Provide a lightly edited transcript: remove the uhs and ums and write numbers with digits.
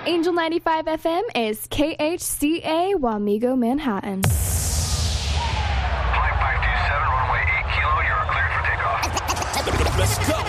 Angel 95 FM is KHCA Wamego, Manhattan. Flight 527, runway 8 kilo, you're cleared for takeoff. Let's go.